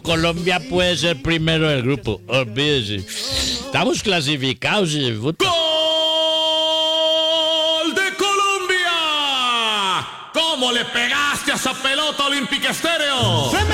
Colombia puede ser primero del grupo, olvídese. Estamos clasificados. ¡Gol de Colombia! ¿Cómo le pegaste a esa pelota, Olympic Estéreo?